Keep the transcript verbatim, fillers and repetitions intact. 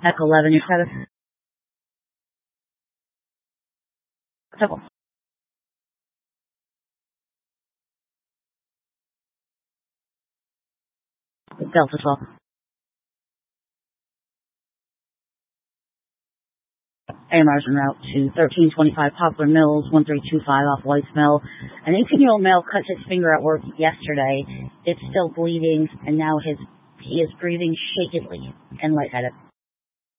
Echo eleven, your status. Simple. Delta twelve. A M Rs en route to thirteen twenty-five Poplar Mills, one three two five off White's Mill. An eighteen-year-old male cut his finger at work yesterday. It's still bleeding, and now his he is breathing shakily and lightheaded.